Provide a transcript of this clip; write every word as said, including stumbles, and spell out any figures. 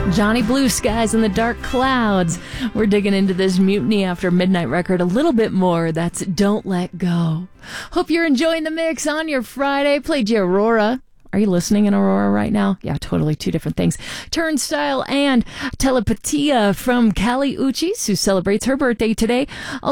Johnny Blue Skies and the Dark Clouds. We're digging into this Mutiny After Midnight record a little bit more. That's Don't Let Go. Hope you're enjoying the mix on your Friday. Played you Aurora. Are you listening in Aurora right now? Yeah, totally two different things. Turnstile and Telepatia from Callie Uchis, who celebrates her birthday today.